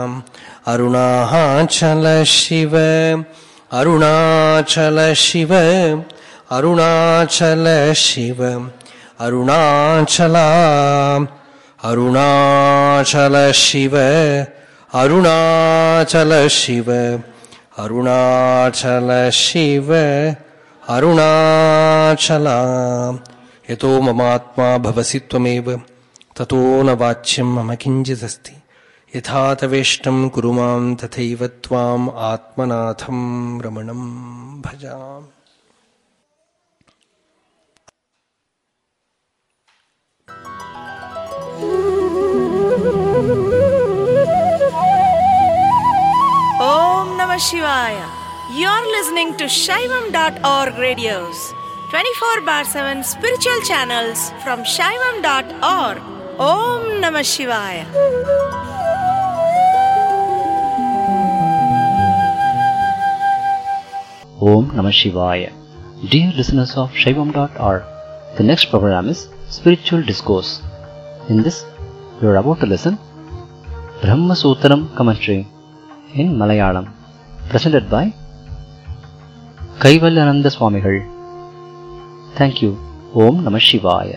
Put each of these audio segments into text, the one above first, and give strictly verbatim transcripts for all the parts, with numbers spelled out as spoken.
അരുണാചല ശിവ അരുണാചല ശിവ അരുണാചല ശിവ അരുണാചല അരുണാചല ശിവ അരുണാചല ശിവ അരുണാചല ശിവ അരുണാചല. യതോ മമാത്മാ ഭവസി ത്വമേവ തതോ ന വാച്യം മമ കിഞ്ചിദസ്തി. യഥാ തവേഷ്ടം കുരു മാം തഥൈവ ത്വാം ആത്മനാഥം രമണം ഭജാമി. Om Namah Shivaya. You're listening to Shaivam dot org radios, twenty-four bar seven spiritual channels from Shaivam dot org. Om Namah Shivaya. Om Namah Shivaya. Dear listeners of Shaivam dot org, the next program is Spiritual Discourse. In this, you are about to listen Brahma Sutram commentary in Malayalam, presented by Kaivalyananda Swamigal. Thank you. Om Namah Shivaya.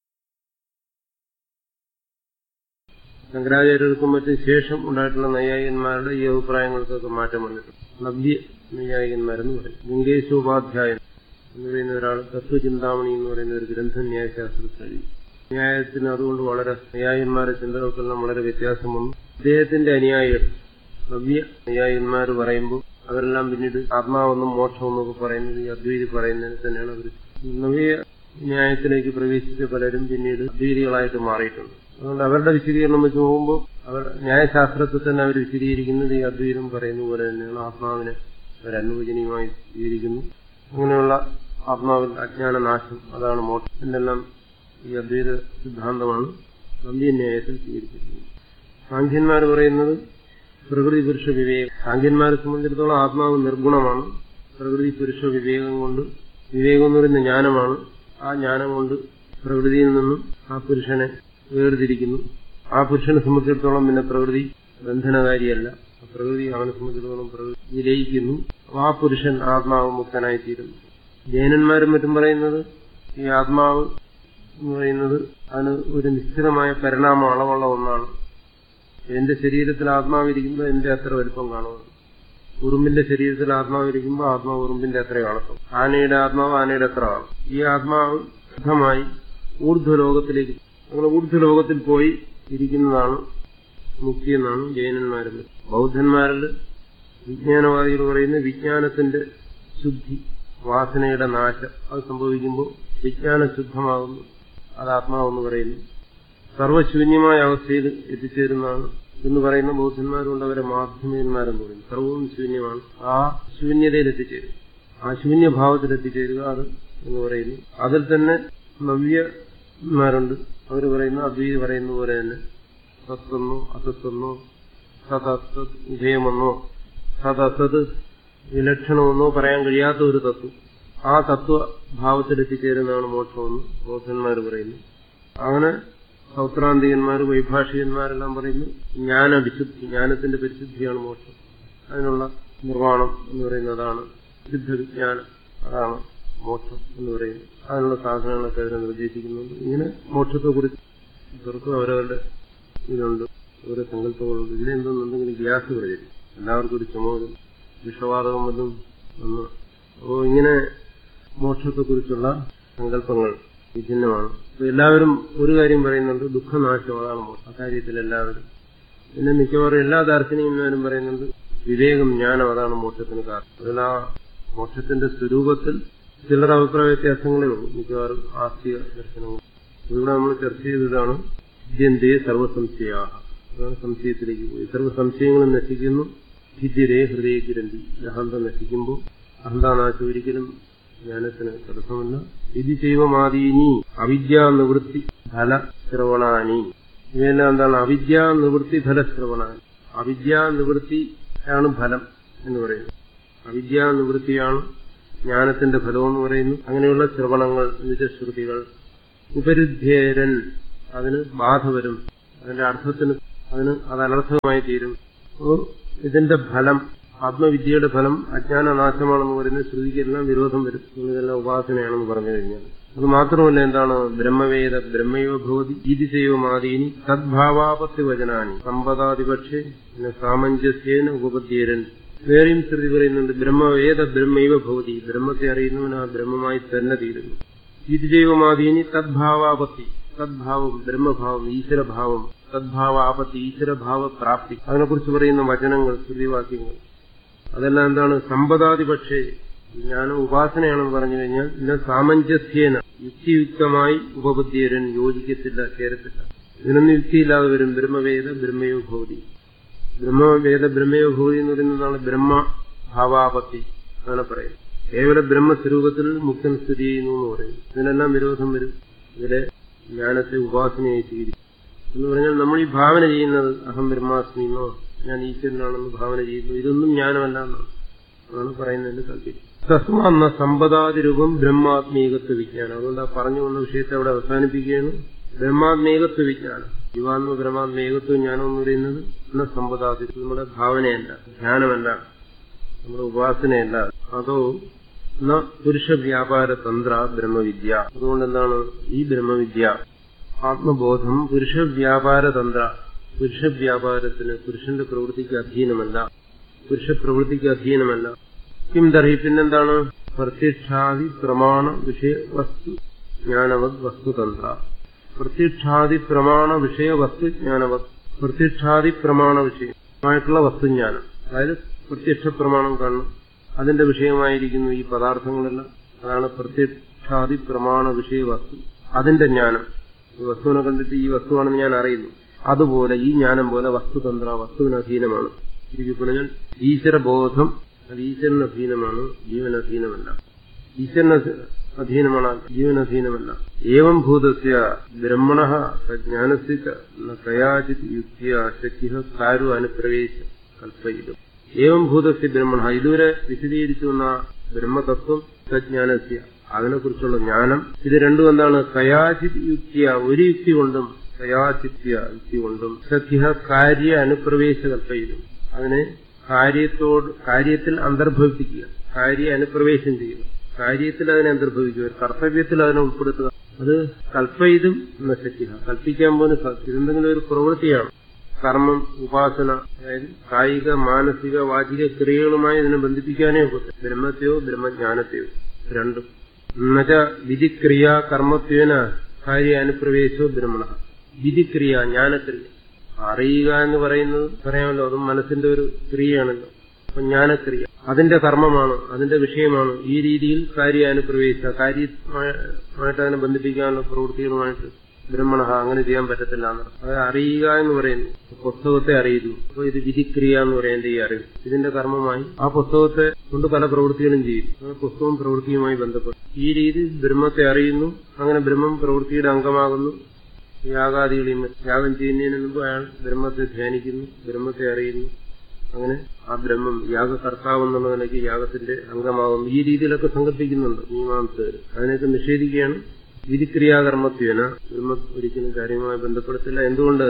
ശങ്കരാചാര്യർക്കും മറ്റും ശേഷം ഉണ്ടായിട്ടുള്ള നൈയായികന്മാരുടെ ഈ അഭിപ്രായങ്ങൾക്കൊക്കെ മാറ്റം വന്നിട്ടുണ്ട്. നവ്യ നൈയായികന്മാരെന്ന് പറയും. ലിംഗേശോപാധ്യായൻ എന്ന് പറയുന്ന ഒരാൾ തത്വചിന്താമണി എന്ന് പറയുന്ന ഒരു ഗ്രന്ഥം ന്യായശാസ്ത്രത്തിൽ എഴുതി. ന്യായത്തിന് അതുകൊണ്ട് വളരെ നൈയായികന്മാരുടെ ചിന്തകൾക്കെല്ലാം വളരെ വ്യത്യാസം വന്നു. അദ്ദേഹത്തിന്റെ അനുയായികൾ നവ്യ നൈയായികന്മാർ പറയുമ്പോൾ അവരെല്ലാം പിന്നീട് ആത്മാവെന്നും മോക്ഷമെന്നൊക്കെ പറയുന്നത് ഈ അദ്വൈതി പറയുന്നതിന് തന്നെയാണ് അവർ. നവ്യ ന്യായത്തിലേക്ക് പ്രവേശിച്ച പലരും പിന്നീട് അദ്വൈതികളായിട്ട് മാറിയിട്ടുണ്ട്. അതുകൊണ്ട് അവരുടെ വിശദീകരണം വെച്ച് നോക്കുമ്പോൾ അവർ ന്യായശാസ്ത്രത്തിൽ തന്നെ അവർ വിശദീകരിക്കുന്നത് ഈ അദ്വൈതം പറയുന്ന പോലെ തന്നെയാണ്. ആത്മാവിനെ അവർ അനുവചനീയമായി സ്വീകരിക്കുന്നു. അങ്ങനെയുള്ള ആത്മാവിൽ അജ്ഞാനനാശം, അതാണ് മോക്ഷം എന്നെല്ലാം ഈ അദ്വൈത സിദ്ധാന്തമാണ് നവ്യന്യായത്തിൽ സ്വീകരിച്ചിരിക്കുന്നത്. സാഖ്യന്മാർ പറയുന്നത് പ്രകൃതി പുരുഷ വിവേകം. സാഖ്യന്മാരെ സംബന്ധിച്ചിടത്തോളം ആത്മാവ് നിർഗുണമാണ്. പ്രകൃതി പുരുഷ വിവേകം കൊണ്ട്, വിവേകം എന്ന് പറയുന്ന ജ്ഞാനമാണ്. ആ ജ്ഞാനം കൊണ്ട് പ്രകൃതിയിൽ നിന്നും ആ പുരുഷനെ വേർതിരിക്കുന്നു. ആ പുരുഷനെ സംബന്ധിച്ചിടത്തോളം പിന്നെ പ്രകൃതി ബന്ധനകാരിയല്ല. പ്രകൃതി അവനെ സംബന്ധിച്ചിടത്തോളം പ്രകൃതി വിലയിക്കുന്നു. ആ പുരുഷൻ ആത്മാവ് മുക്തനായിത്തീരുന്നു. ജൈനന്മാരും മറ്റും പറയുന്നത് ഈ ആത്മാവ് എന്ന് പറയുന്നത് അതിന് ഒരു നിശ്ചിതമായ പരിണാമ അളവുള്ള ഒന്നാണ്. എന്റെ ശരീരത്തിൽ ആത്മാവിരിക്കുമ്പോൾ എന്റെ അത്ര വലുപ്പം കാണുന്നു. ഉറുമ്പിന്റെ ശരീരത്തിൽ ആത്മാവിരിക്കുമ്പോൾ ആത്മാവ് ഉറുമ്പിന്റെ അത്രയും അളക്കും. ആനയുടെ ആത്മാവ് ആനയുടെ അത്ര ആളും. ഈ ആത്മാവ് ശുദ്ധമായി ഊർധ്വലോകത്തിലേക്ക്, അങ്ങനെ ഊർധ്വലോകത്തിൽ പോയി ഇരിക്കുന്നതാണ് മുക്തി എന്നാണ് ജൈനന്മാരിൽ. ബൗദ്ധന്മാരിൽ വിജ്ഞാനവാദികൾ പറയുന്ന വിജ്ഞാനത്തിന്റെ ശുദ്ധി, വാസനയുടെ നാശം, അത് സംഭവിക്കുമ്പോൾ വിജ്ഞാനം ശുദ്ധമാകുന്നു. അത് ആത്മാവെന്ന് പറയുന്നു. സർവശൂന്യമായ അവസ്ഥയിൽ എത്തിച്ചേരുന്നതാണ് എന്ന് പറയുന്ന ബൗദ്ധന്മാരുണ്ട്. അവരെ മാധ്യമന്മാരെന്ന് പറയുന്നു. സർവവും ശൂന്യമാണ്. ആ ശൂന്യതയിൽ എത്തിച്ചേരും, ആ ശൂന്യഭാവത്തിൽ എത്തിച്ചേരുക അത് എന്ന് പറയുന്നു. അതിൽ തന്നെ നവ്യന്മാരുണ്ട്. അവർ പറയുന്ന അദ്വൈതി പറയുന്ന പോലെ തന്നെ സത്വെന്നോ അസത്വെന്നോ സതസത് ഉഭയമെന്നോ സതസത് വിലക്ഷണമെന്നോ പറയാൻ കഴിയാത്ത ഒരു തത്വം, ആ തത്വഭാവത്തിലെത്തിച്ചേരുന്നതാണ് മോക്ഷമെന്ന് ബൗദ്ധന്മാർ പറയുന്നു. അങ്ങനെ സൗത്രാന്തികന്മാർ, വൈഭാഷികന്മാരെല്ലാം പറയുന്നു ജ്ഞാനവിശുദ്ധി, ജ്ഞാനത്തിന്റെ പരിശുദ്ധിയാണ് മോക്ഷം. അതിനുള്ള നിർവ്വാണം എന്ന് പറയുന്നതാണ് സിദ്ധ വിജ്ഞാനം, അതാണ് മോക്ഷം എന്ന് പറയുന്നത്. അതിനുള്ള സാധനങ്ങളൊക്കെ അതിനെ നിർദ്ദേശിക്കുന്നുണ്ട്. ഇങ്ങനെ മോക്ഷത്തെക്കുറിച്ച് ഇവർക്കും അവരവരുടെ ഇതുണ്ട്, ഓരോ സങ്കല്പങ്ങളുണ്ട്. ഇതിലെന്തെന്നുണ്ടെങ്കിൽ ഗ്യാസ് പ്രചരിക്കും, എല്ലാവർക്കും ഒരു ചുമലും വിഷവാതകം വല്ലതും വന്ന്. അപ്പോൾ ഇങ്ങനെ മോക്ഷത്തെക്കുറിച്ചുള്ള സങ്കല്പങ്ങൾ വിഭിന്നമാണ്. അപ്പൊ എല്ലാവരും ഒരു കാര്യം പറയുന്നുണ്ട്, ദുഃഖനാശം, അതാണ് മോക്ഷം. അക്കാര്യത്തിൽ എല്ലാവരും. പിന്നെ മിക്കവാറും എല്ലാ ദാർശനികന്മാരും പറയുന്നുണ്ട് വിവേകം, ജ്ഞാനം, അതാണ് മോക്ഷത്തിന് കാരണം. അതിൽ ആ മോക്ഷത്തിന്റെ സ്വരൂപത്തിൽ ചിലർ അഭിപ്രായ വ്യത്യാസങ്ങളേ ഉള്ളൂ. മിക്കവാറും ആസ്തിക ദർശനങ്ങൾ. ഇവിടെ നമ്മൾ ചർച്ച ചെയ്തതാണ് ഭിദ്യന്തേ സർവസംശയ, അതാണ് സംശയത്തിലേക്ക് പോയി. സർവ്വസംശയങ്ങളും നശിക്കുന്നു. ഭിദ്യരേ ഹൃദയ ഗ്രന്ഥി, അഹന്ത നശിക്കുമ്പോൾ അഹന്താനാശം ഒരിക്കലും ജ്ഞാനത്തിന് തടസ്സമല്ല. വിധി ചെയ്വമാദീനി അവിദ്യാ നിവൃത്തി ഫല ശ്രവണാനി, ഇവയെല്ലാം എന്താണ്? അവിദ്യാ നിവൃത്തി ഫലശ്രവണാനി. അവിദ്യാ നിവൃത്തിയാണ് ഫലം എന്ന് പറയുന്നത്. അവിദ്യാ നിവൃത്തിയാണ് ജ്ഞാനത്തിന്റെ ഫലമെന്ന് പറയുന്നു. അങ്ങനെയുള്ള ശ്രവണങ്ങൾ, നിജശ്രുതികൾ, ഉപരുദ്ധേരൻ, അതിന് ബാധ വരും, അതിന്റെ അർത്ഥത്തിന് അതിന് അത് അനർത്ഥമായി തീരും. അപ്പോൾ ഇതിന്റെ ഫലം, ആത്മവിദ്യയുടെ ഫലം അജ്ഞാനനാശമാണെന്ന് പറയുന്നത് ശ്രുതിക്കെല്ലാം വിരോധം വരും. ഇതെല്ലാം ഉപാസനയാണെന്ന് പറഞ്ഞു കഴിഞ്ഞാൽ അത് മാത്രമല്ല, എന്താണ് ബ്രഹ്മവേദ ബ്രഹ്മയോ ഭവതി ഈതിശയോ മാതീനി തദ്ഭാവാപത്തി വചനാനി സമ്പദാതിപക്ഷേ സാമഞ്ജസ്യേന ഉപപദ്യേരൻ. വേറെയും ശ്രുതി പറയുന്നുണ്ട്, ബ്രഹ്മവേദ ബ്രഹ്മൈവ ഭവതി, ബ്രഹ്മത്തെ അറിയുന്നവൻ ആ ബ്രഹ്മമായി തന്നെ തീരുന്നു. ഈതിശയോ മാതീനി തദ്ഭാവാപത്തി, തദ്ഭാവം ബ്രഹ്മഭാവം, ഈശ്വരഭാവം, തദ്ഭാവാപത്തി ഈശ്വരഭാവ പ്രാപ്തി, അതിനെക്കുറിച്ച് പറയുന്ന വചനങ്ങൾ, ശ്രുതിവാക്യങ്ങൾ അതെല്ലാം എന്താണ്? സമ്പദാതിപക്ഷേ, ജ്ഞാനം ഉപാസനയാണെന്ന് പറഞ്ഞു കഴിഞ്ഞാൽ ഇന്ന സാമഞ്ജസ്യേന യുക്തിയുക്തമായി ഉപബുദ്ധിയരൻ യോജിക്കത്തില്ല, ചേരത്തില്ല. ഇതിനൊന്നും യുക്തിയില്ലാതെ വരും. ബ്രഹ്മവേദ ബ്രഹ്മയോ ഭവതി, ബ്രഹ്മവേദ ബ്രഹ്മയോ ഭവതി എന്ന് പറയുന്നതാണ് ബ്രഹ്മഭാവാപത്തി. അങ്ങനെ പറയും. കേവല ബ്രഹ്മസ്വരൂപത്തിൽ മുക്തൻ സ്ഥിതി ചെയ്യുന്നു എന്ന് പറയും. ഇതിനെല്ലാം വിരോധം വരും. ഇതിലെ ജ്ഞാനത്തെ ഉപാസനയായി സ്വീകരിക്കും എന്ന് പറഞ്ഞാൽ നമ്മൾ ഈ ഭാവന ചെയ്യുന്നത് അഹം ബ്രഹ്മാസ്മി എന്നോ ഞാൻ ഈശ്വരനാണെന്ന് ഭാവന ചെയ്യുന്നു, ഇതൊന്നും ജ്ഞാനമല്ല എന്നാണ് ആണ് പറയുന്നതിന്റെ താല്പര്യം. തസ്മാന്ന സമ്പദാതിരൂപം ബ്രഹ്മാത്മീകത്വ വിജ്ഞാനം. അതുകൊണ്ട് ആ പറഞ്ഞു വന്ന വിഷയത്തെ അവിടെ അവസാനിപ്പിക്കുകയാണ്. ബ്രഹ്മാത്മേകത്വ വിജ്ഞാനം, ജീവാത്മ ബ്രഹ്മാത്മേകത്വ ജ്ഞാനം എന്ന് പറയുന്നത് എന്ന സമ്പദാതിരൂപം നമ്മുടെ ഭാവനയല്ല, ധ്യാനമല്ല, നമ്മുടെ ഉപാസനയല്ല. അതോ ന പുരുഷ വ്യാപാര തന്ത്ര ബ്രഹ്മവിദ്യ. അതുകൊണ്ട് എന്താണ് ഈ ബ്രഹ്മവിദ്യ, ആത്മബോധം പുരുഷ വ്യാപാര തന്ത്ര, പുരുഷ വ്യാപാരത്തിന്, പുരുഷന്റെ പ്രവൃത്തിക്ക് അധീനമല്ല, പുരുഷ പ്രവൃത്തിക്ക് അധീനമല്ല. കിം തർഹി, പിന്നെന്താണ്? പ്രത്യക്ഷാദി പ്രമാണ വിഷയ വസ്തു ജ്ഞാനവത് വസ്തുതന്ത്ര. പ്രത്യക്ഷാദി പ്രമാണ വിഷയ വസ്തു ജ്ഞാനവത്, പ്രത്യക്ഷാദി പ്രമാണ വിഷയമായിട്ടുള്ള വസ്തുജ്ഞാനം, അതായത് പ്രത്യക്ഷ പ്രമാണം കാണണം, അതിന്റെ വിഷയമായിരിക്കുന്നു ഈ പദാർത്ഥങ്ങളെല്ലാം. അതാണ് പ്രത്യക്ഷാദി പ്രമാണ വിഷയ വസ്തു, അതിന്റെ ജ്ഞാനം. ഈ വസ്തുവിനെ കണ്ടിട്ട് ഈ വസ്തുവാണെന്ന് ഞാൻ അറിയുന്നു. അതുപോലെ ഈ ജ്ഞാനം പോലെ വസ്തുതന്ത്ര, വസ്തുവിന് അധീനമാണ്. ശരിക്കും പറഞ്ഞാൽ ഈശ്വരബോധം അത് ഈശ്വരന് അധീനമാണ്, ജീവനധീനമല്ല. ഈശ്വരന് അധീനമാണ്, ജീവനധീനമല്ല. ഏവം ഭൂതസ്യ ബ്രഹ്മണഃ ജ്ഞാനസ്യ കയാചിത് യുക്തിയ ശക്തിഃ കാരു അനുപ്രവേശ കൽപ്പയിതും. ഏവം ഭൂതസ്യ ബ്രഹ്മണഃ, ഇതുവരെ വിശദീകരിച്ചു വന്ന ബ്രഹ്മതത്വം, സജ്ഞാനസ്യ അതിനെക്കുറിച്ചുള്ള ജ്ഞാനം, ഇത് രണ്ടും എന്താണ്? കയാചിത് യുക്തിയ, ഒരു യുക്തി കൊണ്ടും, കയാചിത്യ യുക്തി കൊണ്ടും, സഖ്യ കാര്യ അനുപ്രവേശ കൽപ്പയിതും, അതിനെ കാര്യത്തോട് കാര്യത്തിൽ അന്തർഭവിപ്പിക്കുക, കാര്യ അനുപ്രവേശം ചെയ്യുക, കാര്യത്തിൽ അതിനെ അന്തർഭവിക്കുക, കർത്തവ്യത്തിൽ അതിനെ ഉൾപ്പെടുത്തുക. അത് കൽപ്പയിതും നശിക്കുക, കൽപ്പിക്കാൻ പോലും ഇതെന്തെങ്കിലും ഒരു പ്രവൃത്തിയാണ്. കർമ്മം, ഉപാസന, അതായത് കായിക മാനസിക വാചിക ക്രിയകളുമായി ഇതിനെ ബന്ധിപ്പിക്കാനേ ഒക്കത്തെ. ബ്രഹ്മത്തെയോ ബ്രഹ്മജ്ഞാനത്തെയോ രണ്ടും. എന്നുവെച്ച വിധിക്രിയ കർമ്മത്വേന കാര്യ അനുപ്രവേശോ ബ്രഹ്മണ. വിധിക്രിയ, ജ്ഞാനക്രിയ, അറിയുക എന്ന് പറയുന്നത് പറയാമല്ലോ, അതും മനസ്സിന്റെ ഒരു ക്രിയയാണല്ലോ. അപ്പൊ ജ്ഞാനക്രിയ അതിന്റെ കർമ്മമാണ്, അതിന്റെ വിഷയമാണ്. ഈ രീതിയിൽ കാര്യാനുപ്രവേശ, കാര്യമായിട്ട് അതിനെ ബന്ധിപ്പിക്കാനുള്ള പ്രവൃത്തികളുമായിട്ട് ബ്രഹ്മണ അങ്ങനെ ചെയ്യാൻ പറ്റത്തില്ല എന്ന്. അത് അറിയുക എന്ന് പറയുന്നു, പുസ്തകത്തെ അറിയുന്നു. അപ്പൊ ഇത് വിധിക്രിയ എന്ന് പറയുന്നത് ഈ അറിവ്, ഇതിന്റെ കർമ്മമായി ആ പുസ്തകത്തെ കൊണ്ട് പല പ്രവൃത്തികളും ചെയ്യും. ആ പുസ്തകവും പ്രവൃത്തിയുമായി ബന്ധപ്പെട്ടു ഈ രീതി ബ്രഹ്മത്തെ അറിയുന്നു. അങ്ങനെ ബ്രഹ്മം പ്രവൃത്തിയുടെ അംഗമാകുന്നു. യാഗാദികളെയും യാഗം ചെയ്യുന്നതിന് മുമ്പ് അയാൾ ബ്രഹ്മത്തെ ധ്യാനിക്കുന്നു, ബ്രഹ്മത്തെ അറിയുന്നു. അങ്ങനെ ആ ബ്രഹ്മം യാഗകർത്താവ് എന്നുള്ള നിലയ്ക്ക് യാഗത്തിന്റെ അംഗമാകുന്നു. ഈ രീതിയിലൊക്കെ സങ്കല്പിക്കുന്നുണ്ട് മീമാംസകർ. അതിനൊക്കെ നിഷേധിക്കുകയാണ്. വിധിക്രിയാകർമ്മത്വേന ബ്രഹ്മം ഒരിക്കലും കാര്യമായി ബന്ധപ്പെടുത്തില്ല. എന്തുകൊണ്ട്?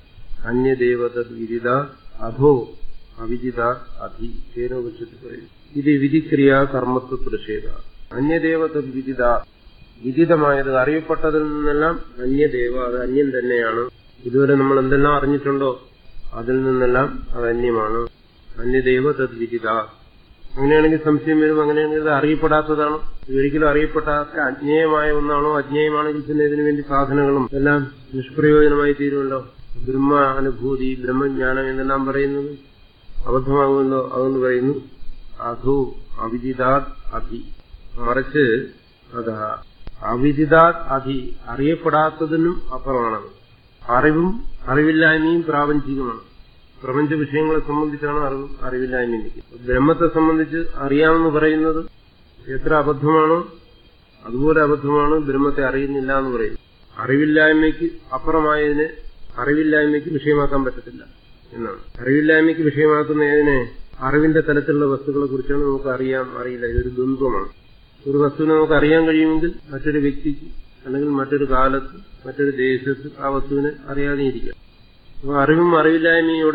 അന്യദേവത വിദിത അധോ അവിജിത അധി കേനോപക്ഷത്തിൽ പറയുന്നു. ഇത് വിധിക്രിയാ കർമ്മത്വ പ്രതിഷേധ. അന്യദേവത വിദിത, വിദിതമായത് അറിയപ്പെട്ടതിൽ നിന്നെല്ലാം അന്യദേവ, അത് അന്യം തന്നെയാണ്. ഇതുവരെ നമ്മൾ എന്തെല്ലാം അറിഞ്ഞിട്ടുണ്ടോ അതിൽ നിന്നെല്ലാം അത് അന്യമാണ്. അന്യദേവ തദ് വിദിത. അങ്ങനെയാണെങ്കിൽ സംശയം വരും, അങ്ങനെയാണെങ്കിൽ ഇത് അറിയപ്പെടാത്തതാണ്. ഒരിക്കലും അറിയപ്പെടാത്ത അജ്ഞേയമായ ഒന്നാണോ? അജ്ഞേയമാണെങ്കിൽ പിന്നെ ഇതിനു വേണ്ടി സാധനങ്ങളും എല്ലാം നിഷ്പ്രയോജനമായി തീരുമല്ലോ. ബ്രഹ്മ അനുഭൂതി, ബ്രഹ്മജ്ഞാനം എന്നെല്ലാം പറയുന്നത് അബദ്ധമാകുമല്ലോ. അതുകൊണ്ട് പറയുന്നു അധു അവിദിതാത് അധി. മറിച്ച് അത് അവിദിതാത് അധി, അറിയപ്പെടാത്തതിനും അപ്പുറമാണ്. അറിവും അറിവില്ലായ്മയും പ്രാപഞ്ചികമാണ്. പ്രപഞ്ച വിഷയങ്ങളെ സംബന്ധിച്ചാണ് അറിവും അറിവില്ലായ്മയും നിൽക്കുന്നത്. ബ്രഹ്മത്തെ സംബന്ധിച്ച് അറിയാമെന്ന് പറയുന്നത് എത്ര അബദ്ധമാണോ അതുപോലെ അബദ്ധമാണ് ബ്രഹ്മത്തെ അറിയുന്നില്ല എന്ന് പറയുന്നത്. അറിവില്ലായ്മയ്ക്ക് അപ്പുറമായതിനെ അറിവില്ലായ്മയ്ക്ക് വിഷയമാക്കാൻ പറ്റത്തില്ല എന്നാണ്. അറിവില്ലായ്മയ്ക്ക് വിഷയമാക്കുന്ന ഏതിനെ? അറിവിന്റെ തലത്തിലുള്ള വസ്തുക്കളെ കുറിച്ചാണ് നമുക്ക് അറിയാം അറിയില്ല. ഇതൊരു ദ്വന്ദ്വമാണ്. ഒരു വസ്തുവിനെ നമുക്ക് അറിയാൻ കഴിയുമെങ്കിൽ മറ്റൊരു വ്യക്തിക്ക് അല്ലെങ്കിൽ മറ്റൊരു കാലത്ത് മറ്റൊരു ദേശത്ത് ആ വസ്തുവിനെ അറിയാതെ ഇരിക്കാം. അപ്പൊ അറിവും അറിവില്ലായ്മയും ഇവിടെ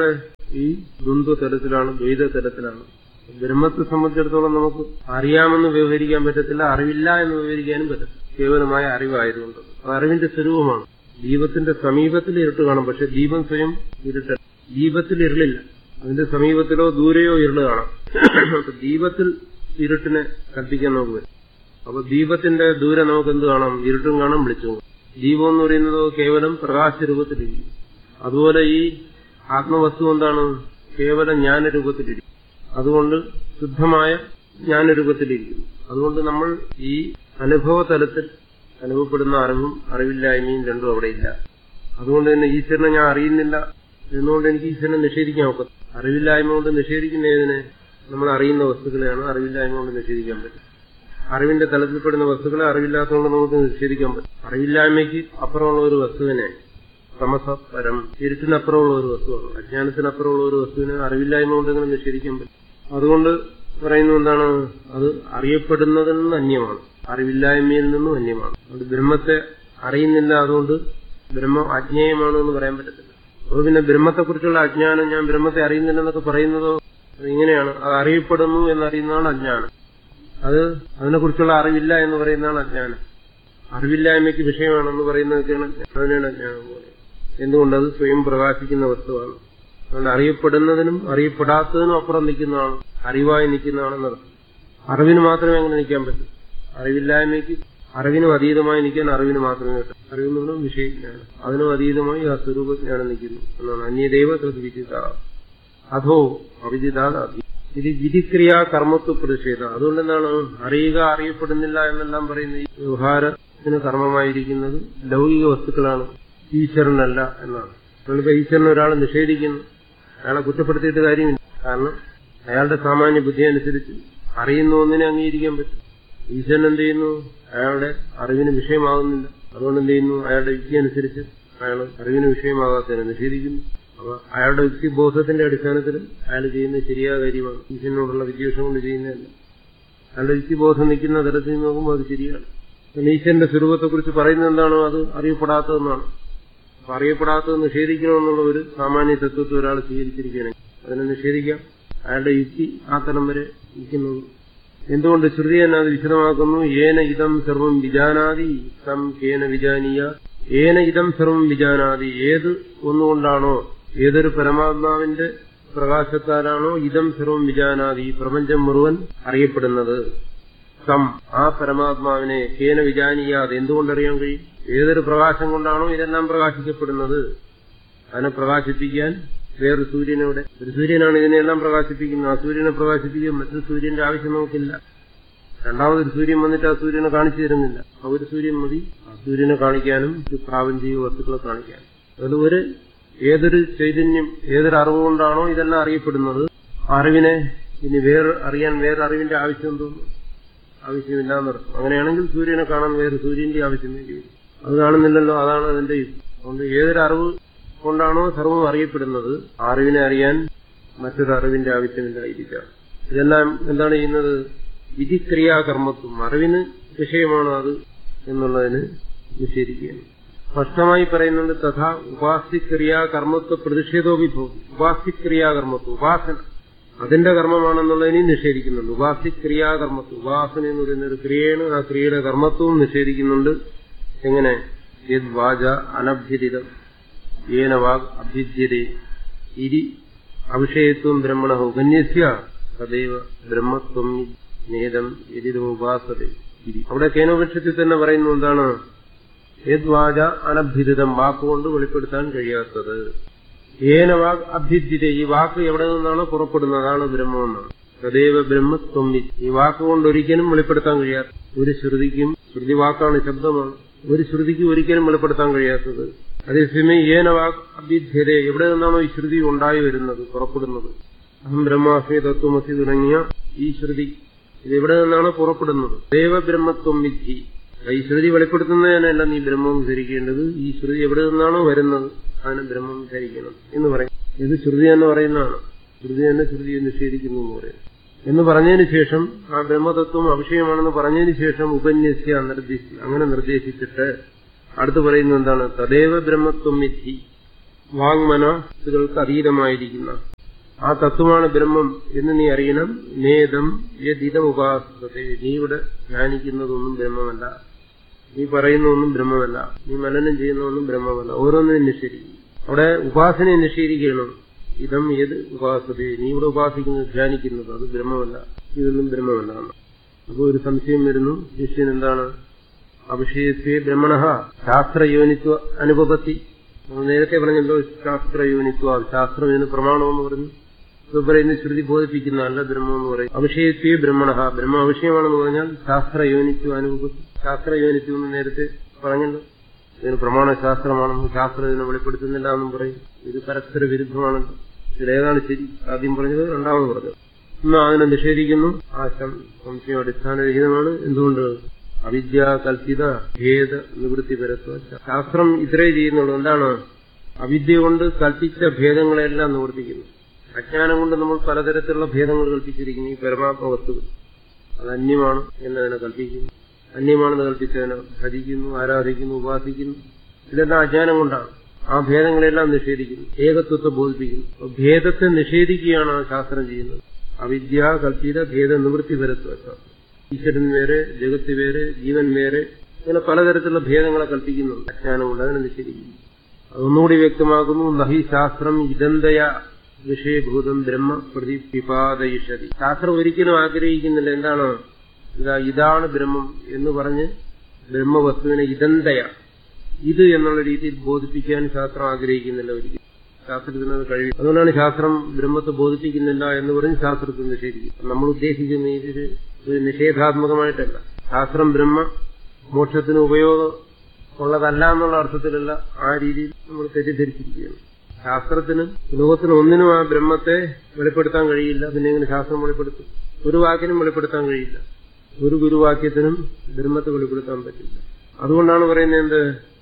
ഈ ദ്വന്ദ്വ തലത്തിലാണ്, ദ്വൈത തലത്തിലാണ്. ബ്രഹ്മത്തെ സംബന്ധിച്ചിടത്തോളം നമുക്ക് അറിയാമെന്ന് വ്യവഹരിക്കാൻ പറ്റത്തില്ല, അറിവില്ല എന്ന് വ്യവഹരിക്കാനും പറ്റത്തില്ല. കേവലമായ അറിവായതുകൊണ്ട് അത് അറിവിന്റെ സ്വരൂപമാണ്. ദീപത്തിന്റെ സമീപത്തിൽ ഇരുട്ട് കാണും, പക്ഷെ ദീപം സ്വയം ഇരുട്ടല്ല. ദീപത്തിൽ ഇരുളില്ല, അതിന്റെ സമീപത്തിലോ ദൂരെയോ ഇരുള് കാണാം. അപ്പൊ ദീപത്തിൽ ഇരുട്ടിനെ കൽപ്പിക്കാൻ നമുക്ക് പറ്റും. അപ്പൊ ദീപത്തിന്റെ ദൂരെ നമുക്ക് എന്ത് കാണാം? ഇരുട്ടും കാണാം, വെളിച്ചവും. ദീപം എന്ന് പറയുന്നത് കേവലം പ്രകാശ രൂപത്തിലിരിക്കും. അതുപോലെ ഈ ആത്മവസ്തു എന്താണ്? കേവലം ജ്ഞാനരൂപത്തിലിരിക്കും. അതുകൊണ്ട് ശുദ്ധമായ ജ്ഞാനരൂപത്തിലിരിക്കുന്നു. അതുകൊണ്ട് നമ്മൾ ഈ അനുഭവ തലത്തിൽ അനുഭവപ്പെടുന്ന അറിവും അറിവില്ലായ്മയും രണ്ടും അവിടെയില്ല. അതുകൊണ്ട് തന്നെ ഈശ്വരനെ ഞാൻ അറിയുന്നില്ല എന്നുകൊണ്ട് എനിക്ക് ഈശ്വരനെ നിഷേധിക്കാൻ ഒക്കത്തില്ല. അറിവില്ലായ്മ കൊണ്ട് നിഷേധിക്കുന്നതിനെ നമ്മൾ അറിയുന്ന വസ്തുക്കളെയാണ് അറിവില്ലായ്മ കൊണ്ട് നിഷേധിക്കാൻ പറ്റും. അറിവിന്റെ തലത്തിൽപ്പെടുന്ന വസ്തുക്കളെ അറിവില്ലാത്തതുകൊണ്ട് നമുക്ക് നിഷേധിക്കാൻ പറ്റും. അറിവില്ലായ്മയ്ക്ക് അപ്പുറമുള്ള ഒരു വസ്തുവിനെ, തമസ പരം, ഇരുട്ടിനപ്പുറമുള്ള ഒരു വസ്തുവാണ്, അജ്ഞാനത്തിനപ്പുറമുള്ള ഒരു വസ്തുവിനെ അറിവില്ലായ്മ കൊണ്ട് ഇങ്ങനെ നിഷേധിക്കാൻ പറ്റും. അതുകൊണ്ട് പറയുന്നത് എന്താണ്? അത് അറിയപ്പെടുന്നതിൽ നിന്ന് അന്യമാണ്, അറിവില്ലായ്മയിൽ നിന്നും അന്യമാണ്. അതുകൊണ്ട് ബ്രഹ്മത്തെ അറിയുന്നില്ല, അതുകൊണ്ട് ബ്രഹ്മം അജ്ഞേയമാണ് എന്ന് പറയാൻ പറ്റത്തില്ല. അപ്പോൾ പിന്നെ ബ്രഹ്മത്തെക്കുറിച്ചുള്ള അജ്ഞാനം, ഞാൻ ബ്രഹ്മത്തെ അറിയുന്നില്ലെന്നൊക്കെ പറയുന്നതോ ഇങ്ങനെയാണ്. അത് അറിയപ്പെടുന്നു എന്നറിയുന്നതാണ് അജ്ഞാനം. അത് അതിനെക്കുറിച്ചുള്ള അറിവില്ല എന്ന് പറയുന്നതാണ് അജ്ഞാനം. അറിവില്ലായ്മയ്ക്ക് വിഷയമാണെന്ന് പറയുന്നതൊക്കെയാണ് അതിനാണ് അജ്ഞാനം പോലെ. എന്തുകൊണ്ടത് സ്വയം പ്രകാശിക്കുന്ന വസ്തുവാണ്. അതുകൊണ്ട് അറിയപ്പെടുന്നതിനും അറിയപ്പെടാത്തതിനും അപ്പുറം നിൽക്കുന്നതാണ്, അറിവായി നിൽക്കുന്നതാണെന്നർത്ഥം. അറിവിന് മാത്രമേ അങ്ങനെ നിൽക്കാൻ പറ്റൂ. അറിവില്ലായ്മയ്ക്ക് അറിവിനും അതീതമായി നിൽക്കാൻ അറിവിന് മാത്രമേ പറ്റൂ. അറിവെന്നുള്ള വിഷയജ്ഞാനം, അതിനും അതീതമായി ആ സ്വരൂപജ്ഞാനം നിൽക്കുന്നു എന്നാണ്. അന്യദൈവ തദ്വിദിത അധോ അവിദിതാത് അധി. ഇത് വിധിക്രിയാ കർമ്മത്വ പ്രതിഷേധ. അതുകൊണ്ട് എന്താണ് അറിയുക, അറിയപ്പെടുന്നില്ല എന്നെല്ലാം പറയുന്ന ഈ വ്യവഹാരത്തിന് കർമ്മമായിരിക്കുന്നത് ലൗകിക വസ്തുക്കളാണ്, ഈശ്വരനല്ല എന്നാണ്. നമ്മളിപ്പോ ഈശ്വരനെ ഒരാൾ നിഷേധിക്കുന്നു, അയാളെ കുറ്റപ്പെടുത്തിയിട്ട് കാര്യമില്ല. കാരണം അയാളുടെ സാമാന്യ ബുദ്ധി അനുസരിച്ച് അറിയുന്ന ഒന്നിനെ അംഗീകരിക്കാൻ പറ്റും. ഈശ്വരൻ എന്ത് ചെയ്യുന്നു? അയാളുടെ അറിവിന് വിഷയമാകുന്നില്ല. അതുകൊണ്ട് എന്ത് ചെയ്യുന്നു? അയാളുടെ യുക്തി അനുസരിച്ച് അയാൾ അറിവിന് വിഷയമാകാത്തതിനെ നിഷേധിക്കുന്നു. അപ്പൊ അയാളുടെ യുക്തിബോധത്തിന്റെ അടിസ്ഥാനത്തിൽ അയാൾ ചെയ്യുന്നത് ശരിയായ കാര്യമാണ്, ഈശ്വരനോടുള്ള വിദ്വേഷം കൊണ്ട് ചെയ്യുന്നതല്ല. അയാളുടെ യുക്തിബോധം നിൽക്കുന്ന തരത്തിൽ നോക്കുമ്പോൾ അത് ശരിയാണ്. ഈശ്വരന്റെ സ്വരൂപത്തെക്കുറിച്ച് പറയുന്നത് എന്താണോ അത് അറിയപ്പെടാത്തതെന്നാണ്. അപ്പൊ അറിയപ്പെടാത്തത് നിഷേധിക്കണമെന്നുള്ള ഒരു സാമാന്യ തത്വത്തെ ഒരാൾ സ്വീകരിച്ചിരിക്കുകയാണെങ്കിൽ അതിനെ നിഷേധിക്കാം. അയാളുടെ യുക്തി ആ തലം വരെ നിൽക്കുന്നത്. എന്തുകൊണ്ട്? ശ്രുതി തന്നെ അത് വിശദമാക്കുന്നു. ഏന ഇതം സർവം വിജാനാതി സം കേന വിജാനീയ. ഏന ഇതം സർവം വിജാനാതി, ഏത് ഒന്നുകൊണ്ടാണോ, ഏതൊരു പരമാത്മാവിന്റെ പ്രകാശത്താലാണോ ഇതം സർവം വിജാനാതി, ഈ പ്രപഞ്ചം മുഴുവൻ അറിയപ്പെടുന്നത്, സം ആ പരമാത്മാവിനെ കേന വിജാനീയാത് എന്തുകൊണ്ടറിയാൻ കഴിയും? ഏതൊരു പ്രകാശം കൊണ്ടാണോ ഇതെല്ലാം പ്രകാശിക്കപ്പെടുന്നത്, അതിനെ പ്രകാശിപ്പിക്കാൻ വേറൊരു സൂര്യനോടെ, ഒരു സൂര്യനാണ് ഇതിനെല്ലാം പ്രകാശിപ്പിക്കുന്നത്. ആ സൂര്യനെ പ്രകാശിപ്പിക്കാൻ മറ്റൊരു സൂര്യന്റെ ആവശ്യം നമുക്കില്ല. രണ്ടാമതൊരു സൂര്യൻ വന്നിട്ട് ആ സൂര്യനെ കാണിച്ചു തരുന്നില്ല. ആ ഒരു സൂര്യൻ മതി ആ സൂര്യനെ കാണിക്കാനും പ്രാപഞ്ചിക വസ്തുക്കളെ കാണിക്കാനും. അത് ഒരു ഏതൊരു ചൈതന്യം, ഏതൊരു അറിവുകൊണ്ടാണോ ഇതെല്ലാം അറിയപ്പെടുന്നത്, അറിവിനെ ഇനി വേറെ അറിയാൻ വേറെ അറിവിന്റെ ആവശ്യം തോന്നുന്നു, ആവശ്യമില്ല എന്നർത്ഥം. അങ്ങനെയാണെങ്കിൽ സൂര്യനെ കാണാൻ വേറെ സൂര്യന്റെ ആവശ്യം വേണ്ടി വരും. അത് കാണുന്നില്ലല്ലോ, അതാണ് അതിന്റെ യുക്തി. അതുകൊണ്ട് ഏതൊരു അറിവ് കൊണ്ടാണോ സർവ്വം അറിയപ്പെടുന്നത്, അറിവിനെ അറിയാൻ മറ്റൊരു അറിവിന്റെ ആവശ്യമില്ലായിരിക്കാം. ഇതെല്ലാം എന്താണ് ചെയ്യുന്നത്? വിധിക്രിയാകർമ്മത്വം, അറിവിന് വിഷയമാണ് അത് എന്നുള്ളതിന് നിഷേധിക്കുകയാണ്. സ്പഷ്ടമായി പറയുന്നുണ്ട്. തഥാ ഉപാസ്യക്രിയാകർമ്മത്വ പ്രതിഷേധോ വിഭവം. ഉപാസ്യക്രിയാകർമ്മത്വം, ഉപാസന അതിന്റെ കർമ്മമാണെന്നുള്ളതിനെ നിഷേധിക്കുന്നുണ്ട്. ഉപാസ്യക്രിയാകർമ്മത്വം, ഉപാസന എന്ന് പറയുന്ന ഒരു ക്രിയയാണ്. ആ ക്രിയയുടെ കർമ്മത്വവും നിഷേധിക്കുന്നുണ്ട്. എങ്ങനെ? യത് വാച അനഭ്യതിതം ഏന വാഗ് അഭ്യുജ്യതേ ഇരി അവിഷയത്വം ബ്രഹ്മണ ഉപന്യസ്യ തദൈവ ബ്രഹ്മത്വം നേതം യതിദോപാസതേ. അവിടെ കേനോപനിഷത്തിൽ തന്നെ പറയുന്നു എന്താണ്? യത് വാച അനഭ്യുദിതം, വാക്കുകൊണ്ട് വെളിപ്പെടുത്താൻ കഴിയാത്തത്. ഏന വാഗ് അഭ്യുജ്യതേ, ഈ വാക്ക് എവിടെ നിന്നാണോ പുറപ്പെടുന്നത് അതാണ് ബ്രഹ്മമെന്നാണ്. തദൈവ ബ്രഹ്മത്വം, ഈ വാക്കുകൊണ്ട് ഒരിക്കലും വെളിപ്പെടുത്താൻ കഴിയാത്ത ഒരു ശ്രുതിക്കും, ശ്രുതി വാക്കാണ്, ശബ്ദമാണ്, ഒരു ശ്രുതിക്ക് ഒരിക്കലും വെളിപ്പെടുത്താൻ കഴിയാത്തത്. അതേസമയം ഏന വാഗ് അഭ്യുജ്യതേ, എവിടെ നിന്നാണോ ഈ ശ്രുതി ഉണ്ടായി വരുന്നത്, പുറപ്പെടുന്നത്, അഹം ബ്രഹ്മാസ്മി തത്വമസി തുടങ്ങിയ ഈ ശ്രുതി ഇതെവിടെ നിന്നാണോ പുറപ്പെടുന്നത്, ദേവബ്രഹ്മത്വം വിധി, ഈ ശ്രുതി വെളിപ്പെടുത്തുന്നതിനല്ല നീ ബ്രഹ്മം ധരിക്കേണ്ടത്, ഈ ശ്രുതി എവിടെ നിന്നാണോ വരുന്നത് അതിനെ ബ്രഹ്മം ധരിക്കണം എന്ന് പറയും. ഇത് ശ്രുതി എന്ന് പറയുന്നതാണ്. ശ്രുതി തന്നെ ശ്രുതിയെ നിഷേധിക്കുന്നു എന്ന് പറയും. എന്ന് പറഞ്ഞതിന് ശേഷം ആ ബ്രഹ്മതത്വം അവിഷയമാണെന്ന് പറഞ്ഞതിന് ശേഷം ഉപന്യസ്യ നിർദ്ദേശി, അങ്ങനെ നിർദ്ദേശിച്ചിട്ട് അടുത്ത് പറയുന്നത് എന്താണ്? തദേവ ബ്രഹ്മത്വം വിധി, വാങ്മനസ്സുകൾക്ക് അതീതമായിരിക്കുന്ന ആ തത്വമാണ് ബ്രഹ്മം എന്ന് നീ അറിയണം. നേദം യദിദം ഉപാസത്തെ, നീ ഇവിടെ ധ്യാനിക്കുന്നതൊന്നും ബ്രഹ്മമല്ല, നീ പറയുന്നതൊന്നും ബ്രഹ്മമല്ല, നീ മനനം ചെയ്യുന്നതൊന്നും ബ്രഹ്മമല്ല. ഓരോന്നിനും നിഷേധിക്കും. അവിടെ ഉപാസനയെ നിഷേധിക്കണം. ഇതം ഏത് ഉപാസത്തെ, നീ ഇവിടെ ഉപാസിക്കുന്നത് ധ്യാനിക്കുന്നത് അത് ബ്രഹ്മമല്ല, ഇതൊന്നും ബ്രഹ്മമല്ല. അപ്പോൾ ഒരു സംശയം വരുന്നു, ശിഷ്യൻ എന്താണ് അവിഷയത്വേ ബ്രഹ്മണ ശാസ്ത്രയോനിത്വ അനുപപത്തി. നമ്മൾ നേരത്തെ പറഞ്ഞല്ലോ ശാസ്ത്രയോനിത്വ, ശാസ്ത്രം എന്ന് പ്രമാണമെന്ന് പറഞ്ഞു. ഇത് പറയുന്ന ശ്രുതി ബോധിപ്പിക്കുന്നതല്ല ബ്രഹ്മം എന്ന് പറയും. അവിഷയത്വേ ബ്രഹ്മണ, ബ്രഹ്മ അവിഷയമാണെന്ന് പറഞ്ഞാൽ ശാസ്ത്രയോനിത്വ അനുപപത്തി. ശാസ്ത്രയോനിത്വം എന്ന് നേരത്തെ പറഞ്ഞല്ലോ, ഇതിന് പ്രമാണശാസ്ത്രമാണെന്നും ശാസ്ത്രം ഇതിനെ വെളിപ്പെടുത്തുന്നില്ല എന്നും പറയും. ഇത് പരസ്പര വിരുദ്ധമാണല്ലോ. ഇതിലേതാണ് ശരി? ആദ്യം പറഞ്ഞത്, രണ്ടാമത് പറഞ്ഞത്. ഇന്ന് അതിനെ നിഷേധിക്കുന്നു. ആ സംശയം അടിസ്ഥാനരഹിതമാണ്. എന്തുകൊണ്ട്? അവിദ്യ കൽപ്പിത ഭേദ നിവൃത്തി പരത്വ. ശാസ്ത്രം ഇത്രേ ചെയ്യുന്നുള്ളൂ. എന്താണ്? അവിദ്യ കൊണ്ട് കൽപ്പിച്ച ഭേദങ്ങളെല്ലാം നിവർത്തിക്കുന്നു. അജ്ഞാനം കൊണ്ട് നമ്മൾ പലതരത്തിലുള്ള ഭേദങ്ങൾ കൽപ്പിച്ചിരിക്കുന്നു. ഈ പരമാത്മ വസ്തുക്കൾ അത് അന്യമാണ് എന്നതിനെ കൽപ്പിക്കുന്നു, അന്യമാണെന്ന് കൽപ്പിച്ചതിനെ ഭജിക്കുന്നു, ആരാധിക്കുന്നു, ഉപാസിക്കുന്നു. ഇതെല്ലാം അജ്ഞാനം കൊണ്ടാണ്. ആ ഭേദങ്ങളെല്ലാം നിഷേധിക്കുന്നു, ഏകത്വത്തെ ബോധിപ്പിക്കുന്നു. ഭേദത്തെ നിഷേധിക്കുകയാണ് ആ ശാസ്ത്രം ചെയ്യുന്നത്. അവിദ്യ കൽപ്പിത ഭേദ നിവൃത്തി പരത്വ. ഈശ്വരൻ വേറെ, ജഗത്ത് വേറെ, ജീവൻ വേറെ, ഇങ്ങനെ പലതരത്തിലുള്ള ഭേദങ്ങളെ കൽപ്പിക്കുന്നുണ്ട്. അജ്ഞാനം കൊണ്ട് അതിനെ നിഷേധിക്കുന്നു. അതൊന്നുകൂടി വ്യക്തമാക്കുന്നു. നഹി ശാസ്ത്രം ഇതന്തയ വിഷയഭൂതം ബ്രഹ്മ പ്രതിപിപാദയിഷതി. ശാസ്ത്രം ഒരിക്കലും ആഗ്രഹിക്കുന്നില്ല എന്താണ് ഇതാ ഇതാണ് ബ്രഹ്മം എന്ന് പറഞ്ഞ് ബ്രഹ്മവസ്തുവിനെ ഇതന്തയ, ഇത് എന്നുള്ള രീതിയിൽ ബോധിപ്പിക്കാൻ ശാസ്ത്രം ആഗ്രഹിക്കുന്നില്ല ഒരിക്കലും. ശാസ്ത്രത്തിനത് കഴിയും. അതുകൊണ്ടാണ് ശാസ്ത്രം ബ്രഹ്മത്തെ ബോധിപ്പിക്കുന്നില്ല എന്ന് പറഞ്ഞ് ശാസ്ത്രത്തെ നിഷേധിക്കും. നമ്മൾ ഉദ്ദേശിക്കുന്ന ഇതിൽ ഒരു നിഷേധാത്മകമായിട്ടല്ല. ശാസ്ത്രം ബ്രഹ്മ മോക്ഷത്തിന് ഉപയോഗം ഉള്ളതല്ല എന്നുള്ള അർത്ഥത്തിലല്ല, ആ രീതിയിൽ നമ്മൾ തെറ്റിദ്ധരിച്ചിരിക്കുകയാണ്. ശാസ്ത്രത്തിന് ലോകത്തിന് ഒന്നിനും ആ ബ്രഹ്മത്തെ വെളിപ്പെടുത്താൻ കഴിയില്ല. പിന്നെ എങ്ങനെ ശാസ്ത്രം വെളിപ്പെടുത്തും? ഒരു വാക്കിനും വെളിപ്പെടുത്താൻ കഴിയില്ല. ഒരു ഗുരുവാക്യത്തിനും ബ്രഹ്മത്തെ വെളിപ്പെടുത്താൻ പറ്റില്ല. അതുകൊണ്ടാണ് പറയുന്നത് എന്ത്,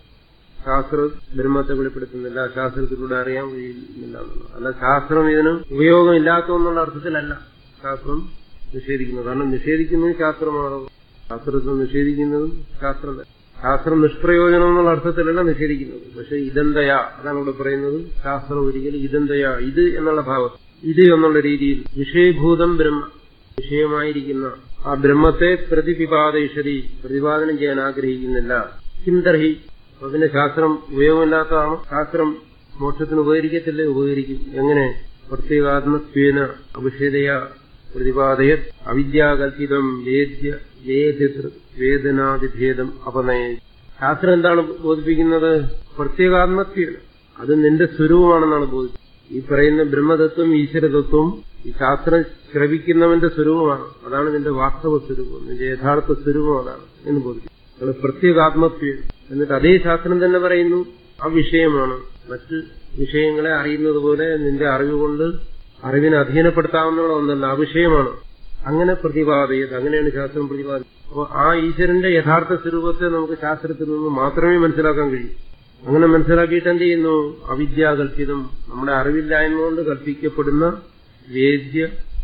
ശാസ്ത്രം ബ്രഹ്മത്തെ വെളിപ്പെടുത്തുന്നില്ല, ശാസ്ത്രത്തിലൂടെ അറിയാൻ കഴിയുന്നില്ല എന്നുള്ളത്. അല്ല, ശാസ്ത്രം ഇതിന് ഉപയോഗമില്ലാത്തതെന്നുള്ള അർത്ഥത്തിലല്ല ശാസ്ത്രം നിഷേധിക്കുന്നത്. കാരണം നിഷേധിക്കുന്നതും ശാസ്ത്രമാണോ, ശാസ്ത്രത്തെ നിഷേധിക്കുന്നതും ശാസ്ത്രം. ശാസ്ത്രം നിഷ്പ്രയോജനം എന്നുള്ള അർത്ഥത്തിലല്ല നിഷേധിക്കുന്നത്. പക്ഷെ ഇതെന്തയാ, അതാണ് ഇവിടെ പറയുന്നത്. ശാസ്ത്രം ഒരിക്കലും ഇതെന്തയാ, ഇത് എന്നുള്ള ഭാവം, ഇത് എന്നുള്ള രീതിയിൽ വിഷയഭൂതം ബ്രഹ്മ, വിഷയമായിരിക്കുന്ന ആ ബ്രഹ്മത്തെ പ്രതിപിപാദയിഷതി, പ്രതിപാദനം ചെയ്യാൻ ആഗ്രഹിക്കുന്നില്ല. കിംതർഹി, അതിന്റെ ശാസ്ത്രം ഉപയോഗമില്ലാത്തതാണ്. ശാസ്ത്രം മോക്ഷത്തിന് ഉപകരിക്കത്തില്ലേ? ഉപകരിക്കും. എങ്ങനെ? പ്രത്യേകാത്മത്വേന അവിഷേദയ പ്രതിപാദയ അവിദ്യാകൽപിതം വേദ്യ വേദിതൃ വേദനാദിഭേദം അപനയ. ശാസ്ത്രം എന്താണ് ബോധിപ്പിക്കുന്നത്? പ്രത്യേകാത്മത്വേന, അത് നിന്റെ സ്വരൂപമാണെന്നാണ് ബോധിപ്പിക്കുന്നത്. ഈ പറയുന്ന ബ്രഹ്മതത്വം, ഈശ്വരതത്വം ഈ ശാസ്ത്രം ശ്രവിക്കുന്നവന്റെ സ്വരൂപമാണ്. അതാണ് നിന്റെ വാസ്തവ സ്വരൂപം, നിന്റെ യഥാർത്ഥ സ്വരൂപം അതാണ് എന്ന് ബോധിപ്പിക്കും. അത് പ്രത്യേകാത്മത്വം. എന്നിട്ട് അതേ ശാസ്ത്രം തന്നെ പറയുന്നു ആ വിഷയമാണ്. മറ്റ് വിഷയങ്ങളെ അറിയുന്നത് പോലെ നിന്റെ അറിവുകൊണ്ട് അറിവിനെ അധീനപ്പെടുത്താവുന്ന ഒന്നല്ല, ആ വിഷയമാണ്. അങ്ങനെ പ്രതിപാദിയത്, അങ്ങനെയാണ് ശാസ്ത്രം പ്രതിപാദിക്കുന്നത്. അപ്പോൾ ആ ഈശ്വരന്റെ യഥാർത്ഥ സ്വരൂപത്തെ നമുക്ക് ശാസ്ത്രത്തിൽ നിന്ന് മാത്രമേ മനസ്സിലാക്കാൻ കഴിയൂ. അങ്ങനെ മനസ്സിലാക്കിയിട്ട് എന്ത് ചെയ്യുന്നു? അവിദ്യാകൽപിതം, നമ്മുടെ അറിവില്ലായ്മ കൊണ്ട് കൽപ്പിക്കപ്പെടുന്ന വേദ്യ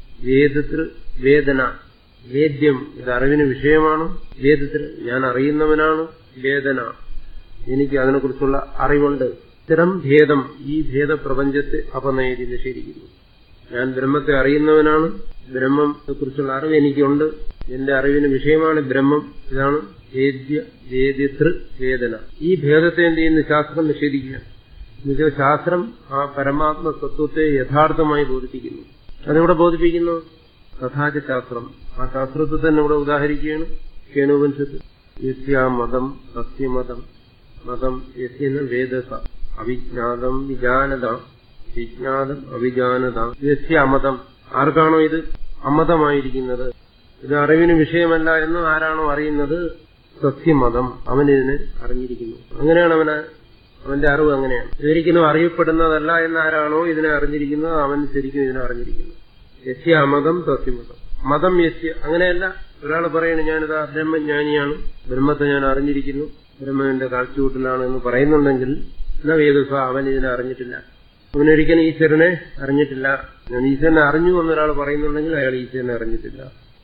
വേദതൃ വേദന. വേദ്യം, ഇത് അറിവിന് വിഷയമാണ്. വേദതൃ, ഞാൻ അറിയുന്നവനാണ്. വേദന, എനിക്ക് അതിനെക്കുറിച്ചുള്ള അറിവുണ്ട്. ഇത്തരം ഭേദം, ഈ ഭേദപ്രപഞ്ചത്തെ അപനയതി നിഷേധിക്കുന്നു. ഞാൻ ബ്രഹ്മത്തെ അറിയുന്നവനാണ്, ബ്രഹ്മത്തെ കുറിച്ചുള്ള അറിവ് എനിക്കുണ്ട്, എന്റെ അറിവിന് വിഷയമാണ് ബ്രഹ്മം. ഇതാണ് വേദ്യ വേദ്യതൃ വേദന. ഈ ഭേദത്തെ എന്ത് ചെയ്യുന്നു? ശാസ്ത്രം നിഷേധിക്കുകയാണ്. എന്നുവെച്ചാൽ ശാസ്ത്രം ആ പരമാത്മ തത്വത്തെ യഥാർത്ഥമായി ബോധിപ്പിക്കുന്നു. അതെവിടെ ബോധിപ്പിക്കുന്നു? തഥാച ശാസ്ത്രം, ആ ശാസ്ത്രത്തെ തന്നെ ഇവിടെ ഉദാഹരിക്കുകയാണ്. കേനോപനിഷത്ത് യസ്യാമതം സത്യമതം മതം യസ്യെന്ന വേദസ അവിജ്ഞാതം വിജാനത വിജ്ഞാതം അവിജാനത. യസ്യമതം, ആർക്കാണോ ഇത് അമതമായിരിക്കുന്നത്, ഇത് അറിവിന് വിഷയമല്ല എന്ന് ആരാണോ അറിയുന്നത്, സത്യമതം, അവനിതിനെ അറിഞ്ഞിരിക്കുന്നു. അങ്ങനെയാണ് അവന്, അവന്റെ അറിവ് അങ്ങനെയാണ്. ഇതൊരിക്കലും അറിയപ്പെടുന്നതല്ല എന്ന് ആരാണോ ഇതിനെ അറിഞ്ഞിരിക്കുന്നത്, അവൻ ശരിക്കും ഇതിനെ അറിഞ്ഞിരിക്കുന്നു. യസ്യ അമതം സത്യമതം. മതം യസ്യ, അങ്ങനെയല്ല. ഒരാൾ പറയണ ഞാനിതാ ബ്രഹ്മജ്ഞാനിയാണ്, ബ്രഹ്മത്തെ ഞാൻ അറിഞ്ഞിരിക്കുന്നു, ബ്രഹ്മന്റെ കാഴ്ചകൂട്ടിലാണ് എന്ന് പറയുന്നുണ്ടെങ്കിൽ എന്നാ വേദസ, അവൻ ഇതിനെ അറിഞ്ഞിട്ടില്ല, അവനൊരിക്കലും ഈശ്വരനെ അറിഞ്ഞിട്ടില്ല. ഞാൻ ഈശ്വരനെ അറിഞ്ഞു എന്നൊരാൾ പറയുന്നുണ്ടെങ്കിൽ അയാൾ ഈശ്വരനെ അറിഞ്ഞിട്ടില്ല.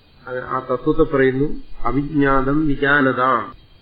ആ തത്വത്തെ പറയുന്നു അവിജ്ഞാതം വിജാനതാം.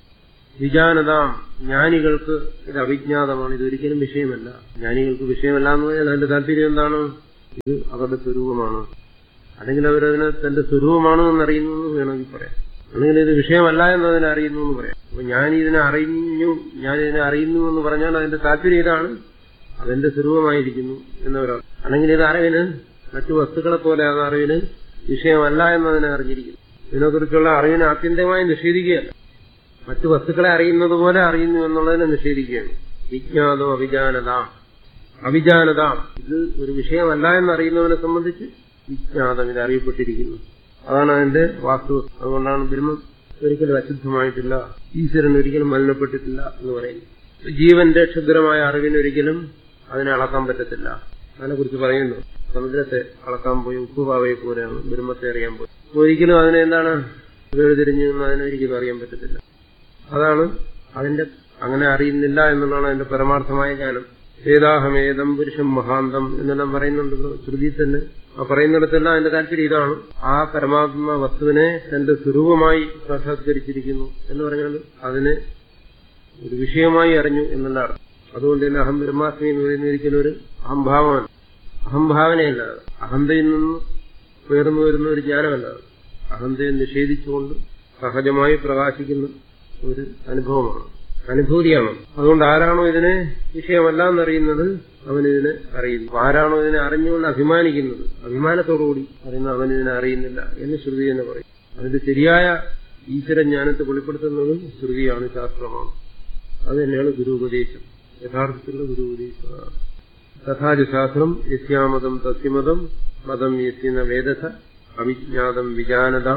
വിജാനതാം, ജ്ഞാനികൾക്ക് ഇത് അവിജ്ഞാതമാണ്, ഇതൊരിക്കലും വിഷയമല്ല. ജ്ഞാനികൾക്ക് വിഷയമല്ല എന്ന് പറഞ്ഞാൽ അതിന്റെ താല്പര്യം എന്താണ്? ഇത് അവരുടെ സ്വരൂപമാണ്. അല്ലെങ്കിൽ അവരതിനെ തന്റെ സ്വരൂപമാണ് എന്നറിയുന്നു എന്ന് വേണമെങ്കിൽ പറയാം. അല്ലെങ്കിൽ ഇത് വിഷയമല്ല എന്നതിനെ അറിയുന്നു എന്ന് പറയാം. അപ്പൊ ഞാൻ ഇതിനെ അറിഞ്ഞു ഞാൻ ഇതിനെ അറിയുന്നു എന്ന് പറഞ്ഞാൽ അതിന്റെ താല്പര്യം ഇതാണ്, അതെന്റെ സ്വരൂപമായിരിക്കുന്നു എന്നവരാണ്. അല്ലെങ്കിൽ ഇത് അറിവിന് മറ്റു വസ്തുക്കളെ പോലെ അത് അറിവിന് വിഷയമല്ല എന്നതിനെ അറിഞ്ഞിരിക്കുന്നു. ഇതിനെക്കുറിച്ചുള്ള അറിവിനെ ആത്യന്തികമായി നിഷേധിക്കുകയല്ല, മറ്റു വസ്തുക്കളെ അറിയുന്നത് പോലെ അറിയുന്നു എന്നുള്ളതിനെ നിഷേധിക്കുകയാണ്. വിജ്ഞാതോ അവിജാനതാം അവിജാനതാം ഇത് ഒരു വിഷയമല്ല എന്നറിയുന്നവനെ സംബന്ധിച്ച് വിജ്ഞാതം ഇത് അറിയപ്പെട്ടിരിക്കുന്നു. അതാണ് അതിന്റെ വാസ്തു. അതുകൊണ്ടാണ് ബ്രഹ്മം ഒരിക്കലും അശുദ്ധമായിട്ടില്ല, ഈശ്വരൻ ഒരിക്കലും മലിനപ്പെട്ടിട്ടില്ല എന്ന് പറയുന്നു. ജീവന്റെ ക്ഷുദ്രമായ അറിവിനൊരിക്കലും അതിനെ അളക്കാൻ പറ്റത്തില്ല. അതിനെക്കുറിച്ച് പറയുന്നു, സമുദ്രത്തെ അളക്കാൻ പോയി ഉപ്പുപാവയെ പോലെയാണ് ബ്രഹ്മത്തെ അറിയാൻ പോയി. ഒരിക്കലും അതിനെ എന്താണ് വേർതിരിഞ്ഞു എന്ന് അതിനൊരിക്കലും അറിയാൻ പറ്റത്തില്ല. അതാണ് അതിന്റെ അങ്ങനെ അറിയുന്നില്ല എന്നുള്ളതാണ് അതിന്റെ പരമാർത്ഥമായ ജ്ഞാനം. വേദാഹമേദം പുരുഷം മഹാന്തം എന്നെല്ലാം പറയുന്നുണ്ടല്ലോ ശ്രുതി തന്നെ. ആ പറയുന്നിടത്തെല്ലാം അതിന്റെ താല്പര്യം ഇതാണ്, ആ പരമാത്മ വസ്തുവിനെ തന്റെ സ്വരൂപമായി സാക്ഷാത്കരിച്ചിരിക്കുന്നു എന്ന് പറഞ്ഞാൽ അതിനെ ഒരു വിഷയമായി അറിഞ്ഞു എന്നുള്ള അർത്ഥം. അതുകൊണ്ട് തന്നെ അഹം ബ്രഹ്മാസ്മി എന്ന് പറയുന്ന ഒരിക്കലും ഒരു അഹംഭാവമാണ്, അഹംഭാവനയല്ലാതെ അഹന്തയിൽ നിന്ന് ഉയർന്നു വരുന്ന ഒരു ജ്ഞാനമല്ലാതെ അഹന്തയെ നിഷേധിച്ചുകൊണ്ട് സഹജമായി പ്രകാശിക്കുന്ന ഒരു അനുഭവമാണ്, അനുഭൂതിയാണ്. അതുകൊണ്ട് ആരാണോ ഇതിനെ വിഷയമല്ല എന്നറിയുന്നത് അവനിതിനെ അറിയുന്നു. ആരാണോ ഇതിനെ അറിഞ്ഞുകൊണ്ട് അഭിമാനിക്കുന്നത്, അഭിമാനത്തോടുകൂടി അറിയുന്നത് അവനിതിനെ അറിയുന്നില്ല എന്ന് ശ്രുതി എന്ന് പറയും. അതിന്റെ ശരിയായ ഈശ്വരജ്ഞാനത്തെ വെളിപ്പെടുത്തുന്നത് ശ്രുതിയാണ്, ശാസ്ത്രമാണ്. അത് തന്നെയാണ് ഗുരുപദേശം, യഥാർത്ഥത്തിലുള്ള ഗുരുപദേശമാണ്. തഥാച ശാസ്ത്രം യസ്യാമതം തസ്യമതം മതം യസ്യന വേദസ അവിജ്ഞാതം വിജാനതാം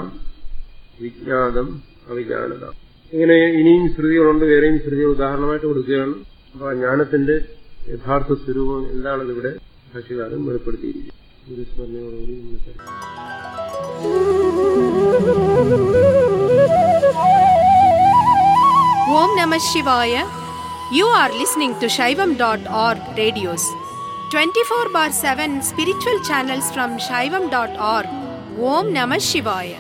വിജ്ഞാതം അവിജാനതാം. ഇങ്ങനെ ഇനിയും ശ്രുതികളുണ്ട്, വേറെയും ശ്രുതികൾ ഉദാഹരണമായിട്ട് കൊടുക്കുകയാണ്. അപ്പൊ ജ്ഞാനത്തിന്റെ യഥാർത്ഥ സ്വരൂപം എന്താണെന്ന് ഇവിടെ ഭാഷ്യകാരൻ വെളിപ്പെടുത്തിയിരിക്കും. ഗുരുസ്മരണയോടുകൂടി Om Namah Shivaya. You are listening to Shaivam dot org radios. twenty-four bar seven spiritual channels from Shaivam dot org. Om Namah Shivaya.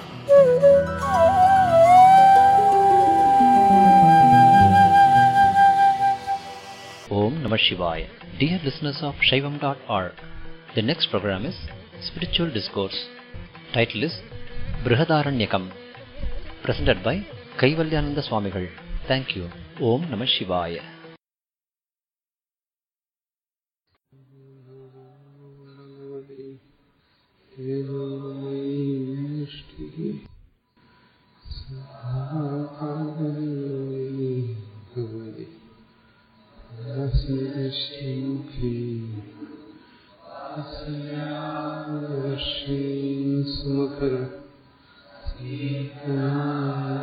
Om Namah Shivaya. Dear listeners of Shaivam dot org, the next program is Spiritual Discourse. Title is Brihadaranyakam, presented by Kaivalyananda Swamigal. Thank you. Om Namah Shivaya. Smakara